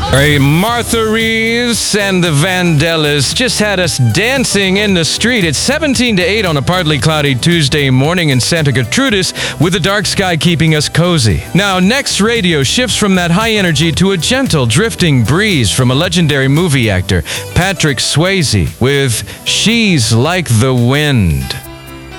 Hey, Martha Reeves and the Vandellas just had us dancing in the street. It's 17 to 8 on a partly cloudy Tuesday morning in Santa Gertrudis, with the dark sky keeping us cozy. Now, next radio shifts from that high energy to a gentle, drifting breeze from a legendary movie actor, Patrick Swayze, with She's Like the Wind.